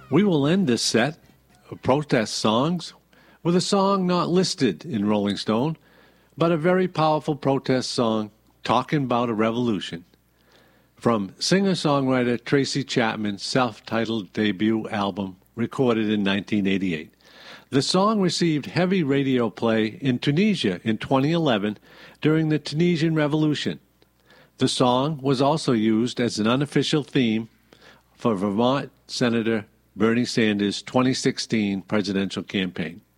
We will end this set of protest songs with a song not listed in Rolling Stone, but a very powerful protest song talking about a revolution, from singer-songwriter Tracy Chapman's self-titled debut album recorded in 1988. The song received heavy radio play in Tunisia in 2011 during the Tunisian Revolution. The song was also used as an unofficial theme for Vermont Senator Bernie Sanders' 2016 presidential campaign.